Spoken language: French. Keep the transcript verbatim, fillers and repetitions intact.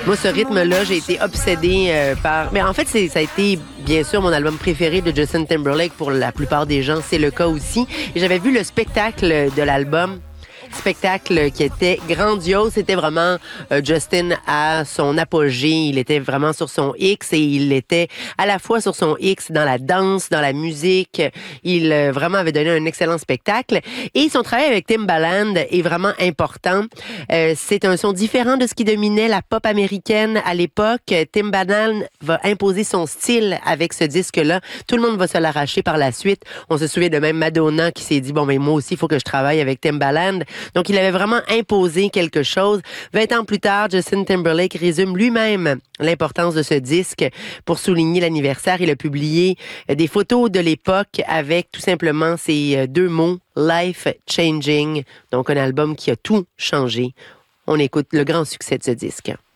Moi, ce rythme-là, j'ai été obsédée euh, par... Mais en fait, c'est, ça a été, bien sûr, mon album préféré de Justin Timberlake pour la plupart des gens. C'est le cas aussi. Et j'avais vu le spectacle de l'album. Spectacle qui était grandiose. C'était vraiment euh, Justin à son apogée. Il était vraiment sur son X et il était à la fois sur son X dans la danse, dans la musique. Il euh, vraiment avait donné un excellent spectacle. Et son travail avec Timbaland est vraiment important. Euh, c'est un son différent de ce qui dominait la pop américaine à l'époque. Timbaland va imposer son style avec ce disque-là. Tout le monde va se l'arracher par la suite. On se souvient de même Madonna qui s'est dit, bon, ben moi aussi, il faut que je travaille avec Timbaland. Donc, il avait vraiment imposé quelque chose. vingt ans plus tard, Justin Timberlake résume lui-même l'importance de ce disque pour souligner l'anniversaire. Il a publié des photos de l'époque avec tout simplement ces deux mots, Life Changing. Donc, un album qui a tout changé. On écoute le grand succès de ce disque.